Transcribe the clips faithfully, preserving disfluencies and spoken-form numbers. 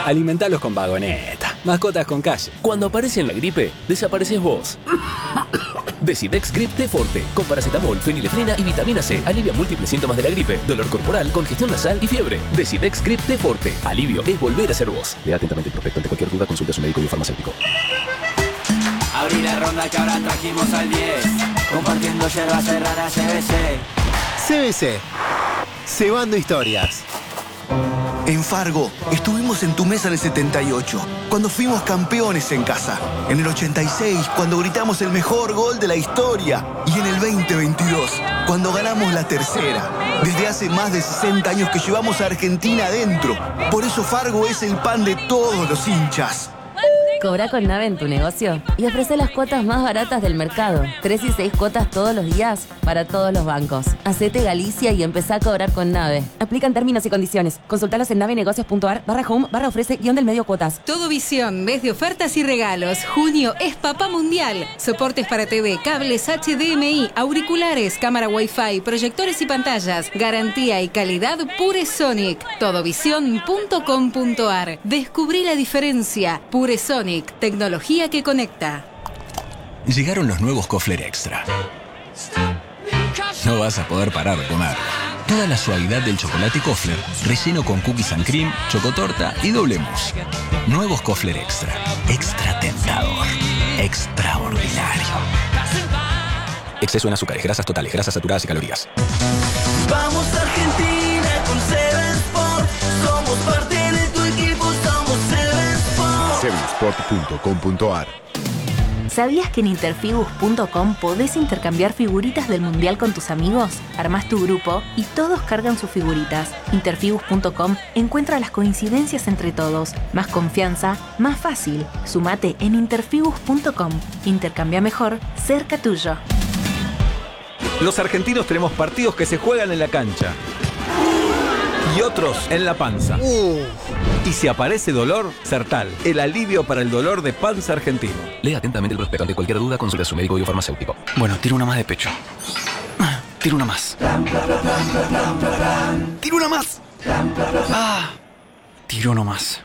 Alimentalos con Vagoneta. Mascotas con calle. Cuando aparece en la gripe, desapareces vos. Decidex Grip T Forte, con paracetamol, fenilefrina y vitamina C. Alivia múltiples síntomas de la gripe, dolor corporal, congestión nasal y fiebre. Decidex Grip T Forte. Alivio es volver a ser vos. Lea atentamente el prospecto. Ante cualquier duda, consulta a su médico y farmacéutico. Abrí la ronda que ahora trajimos al diez. Compartiendo yerba serrana C B C. C B C. Cebando historias. En Fargo, estuvimos en tu mesa en el setenta y ocho, cuando fuimos campeones en casa. En el ochenta y seis, cuando gritamos el mejor gol de la historia. Y en el veinte veintidós, cuando ganamos la tercera. Desde hace más de sesenta años que llevamos a Argentina adentro. Por eso Fargo es el pan de todos los hinchas. Cobra con Nave en tu negocio y ofrece las cuotas más baratas del mercado. Tres y seis cuotas todos los días para todos los bancos. Hacete Galicia y empezá a cobrar con Nave. Aplican términos y condiciones. Consultalos en navenegocios.ar barra home barra ofrece guión del medio cuotas. Todo Visión, mes de ofertas y regalos. Junio es Papá Mundial. Soportes para T V, cables H D M I, auriculares, cámara Wi-Fi, proyectores y pantallas. Garantía y calidad Puresonic. Todovisión punto com punto ar. Descubrí la diferencia. Puresonic. Tecnología que conecta. Llegaron los nuevos Kofler Extra. No vas a poder parar de comer. Toda la suavidad del chocolate Kofler, relleno con cookies and cream, chocotorta y doble mousse. Nuevos Kofler Extra. Extra tentador. Extraordinario. Exceso en azúcares, grasas totales, grasas saturadas y calorías. Vamos Argentina con Seven Sport. Somos parte de tu equipo, somos Seven Sport. seven sport punto com punto ar. ¿Sabías que en interfigus punto com podés intercambiar figuritas del Mundial con tus amigos? Armás tu grupo y todos cargan sus figuritas. interfigus punto com encuentra las coincidencias entre todos. Más confianza, más fácil. Sumate en interfigus punto com. Intercambia mejor, cerca tuyo. Los argentinos tenemos partidos que se juegan en la cancha y otros en la panza. Uh. Y si aparece dolor, Sertal, el alivio para el dolor de panza argentino. Lea atentamente el prospecto. Ante cualquier duda, consulta a su médico y farmacéutico. Bueno, tiro una más de pecho. Tiro una más. Tiro una más. Ah, tiro no más.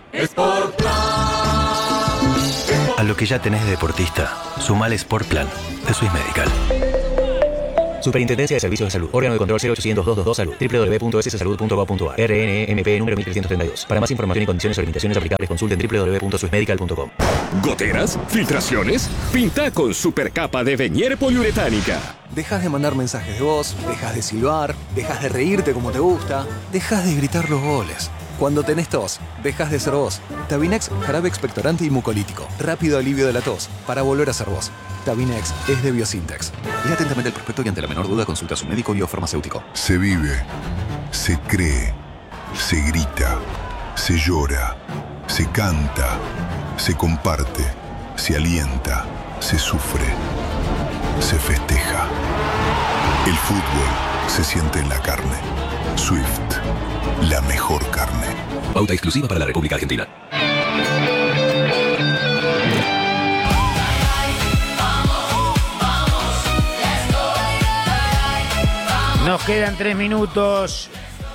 A lo que ya tenés de deportista, sumale Sport Plan de Swiss Medical. Superintendencia de Servicios de Salud. Órgano de control cero ochocientos, doscientos veintidós Salud. doble u doble u doble u punto s s salud punto gov punto a r. R N M P número mil trescientos treinta y dos. Para más información y condiciones o limitaciones aplicables, consulten doble u doble u doble u punto swiss medical punto com. ¿Goteras? ¿Filtraciones? Pinta con supercapa de Venier poliuretánica. Dejas de mandar mensajes de voz, dejas de silbar, dejas de reírte como te gusta, dejas de gritar los goles. Cuando tenés tos, dejas de ser vos. Tabinex, jarabe expectorante y mucolítico. Rápido alivio de la tos, para volver a ser vos. Tabinex es de Biosintex. Lea atentamente el prospecto y ante la menor duda consulta a su médico y o farmacéutico. Se vive, se cree, se grita, se llora, se canta, se comparte, se alienta, se sufre, se festeja. El fútbol se siente en la carne. Swift, la mejor carne. Pauta exclusiva para la República Argentina. Nos quedan tres minutos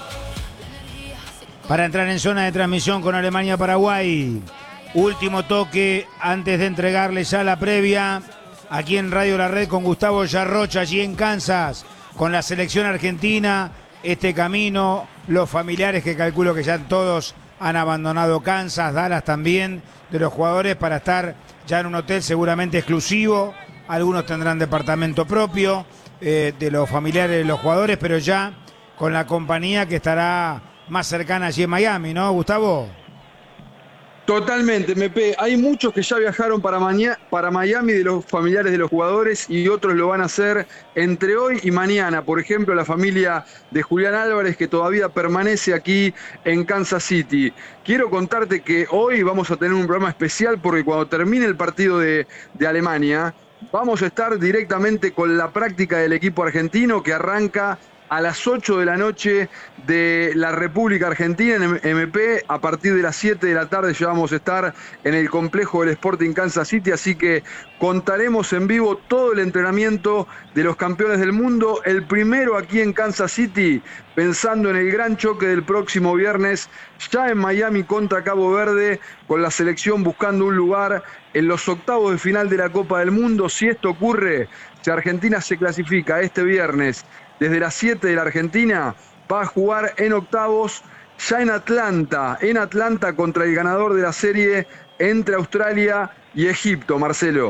para entrar en zona de transmisión con Alemania-Paraguay. Último toque antes de entregarle ya la previa aquí en Radio La Red con Gustavo Yarrocha, allí en Kansas, con la selección argentina. Este camino, los familiares que calculo que ya todos han abandonado Kansas, Dallas también, de los jugadores para estar ya en un hotel seguramente exclusivo. Algunos tendrán departamento propio. Eh, de los familiares de los jugadores, pero ya con la compañía que estará más cercana allí en Miami, ¿no, Gustavo? Totalmente, M P. Hay muchos que ya viajaron para, maña- para Miami de los familiares de los jugadores y otros lo van a hacer entre hoy y mañana. Por ejemplo, la familia de Julián Álvarez, que todavía permanece aquí en Kansas City. Quiero contarte que hoy vamos a tener un programa especial porque cuando termine el partido de, de Alemania, vamos a estar directamente con la práctica del equipo argentino que arranca a las ocho de la noche de la República Argentina en M P. A partir de las siete de la tarde ya vamos a estar en el complejo del Sporting Kansas City, así que contaremos en vivo todo el entrenamiento de los campeones del mundo, el primero aquí en Kansas City, pensando en el gran choque del próximo viernes, ya en Miami contra Cabo Verde, con la selección buscando un lugar en los octavos de final de la Copa del Mundo. Si esto ocurre, si Argentina se clasifica este viernes desde las siete de la Argentina, va a jugar en octavos ya en Atlanta, en Atlanta contra el ganador de la serie entre Australia y Egipto, Marcelo.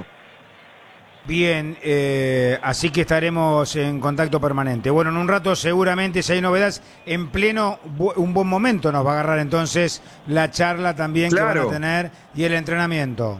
Bien, eh, así que estaremos en contacto permanente. Bueno, en un rato seguramente si hay novedades, en pleno, un buen momento nos va a agarrar entonces la charla también claro. que van a tener y el entrenamiento.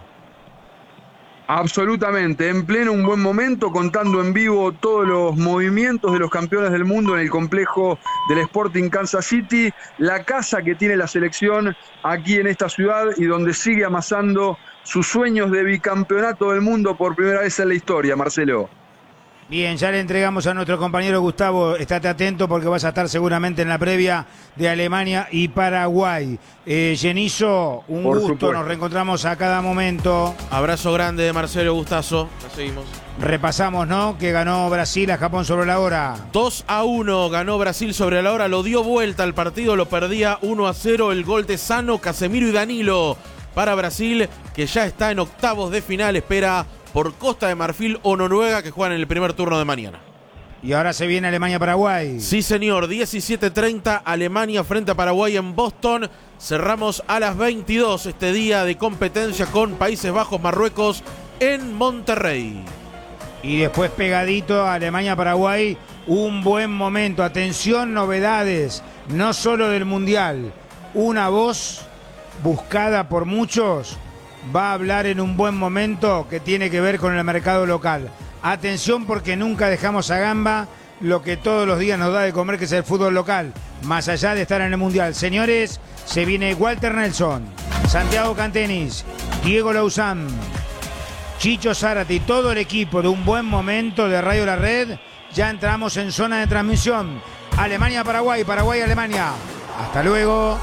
Absolutamente, en pleno un buen momento, contando en vivo todos los movimientos de los campeones del mundo en el complejo del Sporting Kansas City, la casa que tiene la selección aquí en esta ciudad y donde sigue amasando sus sueños de bicampeonato del mundo por primera vez en la historia, Marcelo. Bien, ya le entregamos a nuestro compañero Gustavo, estate atento porque vas a estar seguramente en la previa de Alemania y Paraguay. Eh, Genizo, un Por gusto, supuesto. Nos reencontramos a cada momento. Abrazo grande de Marcelo, gustazo, nos seguimos. Repasamos, ¿no? Que ganó Brasil a Japón sobre la hora. dos a uno ganó Brasil sobre la hora, lo dio vuelta al partido, lo perdía uno a cero, el gol de Sano, Casemiro y Danilo para Brasil, que ya está en octavos de final, espera por Costa de Marfil o Noruega, que juegan en el primer turno de mañana. Y ahora se viene Alemania-Paraguay. Sí, señor, diecisiete treinta, Alemania frente a Paraguay en Boston. Cerramos a las veintidós este día de competencia con Países Bajos-Marruecos en Monterrey. Y después pegadito a Alemania-Paraguay, un buen momento. Atención, novedades, no solo del Mundial. Una voz buscada por muchos va a hablar en un buen momento que tiene que ver con el mercado local. Atención porque nunca dejamos a gamba lo que todos los días nos da de comer, que es el fútbol local, más allá de estar en el Mundial. Señores, se viene Walter Nelson, Santiago Cantenis, Diego Lauzán, Chicho Zárate y todo el equipo de un buen momento de Radio La Red. Ya entramos en zona de transmisión. Alemania-Paraguay, Paraguay-Alemania. Hasta luego.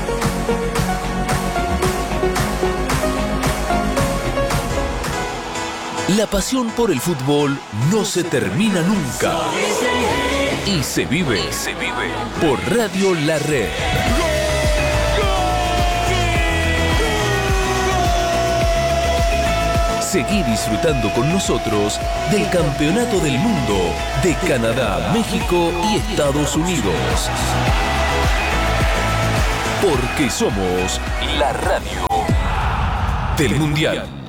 La pasión por el fútbol no se termina nunca. Y se vive, y se vive por Radio La Red. Seguí disfrutando con nosotros del Campeonato del Mundo de Canadá, México y Estados Unidos. Porque somos la radio del Mundial.